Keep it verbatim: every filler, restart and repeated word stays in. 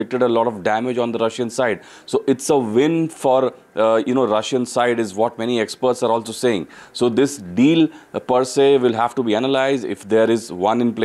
inflicted a lot of damage on the Russian side. So it's a win for, uh, you know, Russian side is what many experts are also saying. So this deal uh, per se will have to be analyzed. If there is one in place,